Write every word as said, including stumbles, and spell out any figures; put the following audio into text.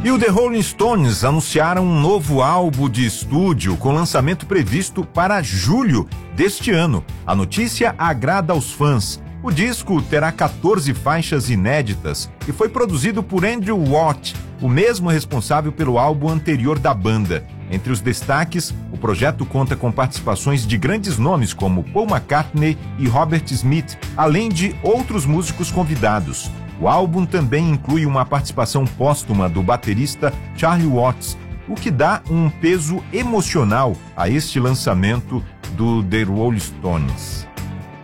E o The Rolling Stones anunciaram um novo álbum de estúdio com lançamento previsto para julho deste ano. A notícia agrada aos fãs. O disco terá quatorze faixas inéditas e foi produzido por Andrew Watt, o mesmo responsável pelo álbum anterior da banda. Entre os destaques, o projeto conta com participações de grandes nomes como Paul McCartney e Robert Smith, além de outros músicos convidados. O álbum também inclui uma participação póstuma do baterista Charlie Watts, o que dá um peso emocional a este lançamento do The Rolling Stones.